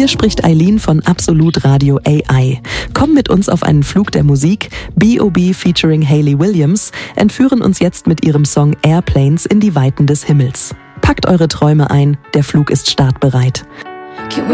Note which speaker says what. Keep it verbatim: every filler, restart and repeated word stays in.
Speaker 1: Hier spricht Eileen von Absolut Radio A I. Komm mit uns auf einen Flug der Musik. B O B featuring Hayley Williams entführen uns jetzt mit ihrem Song Airplanes in die Weiten des Himmels. Packt eure Träume ein, der Flug ist startbereit.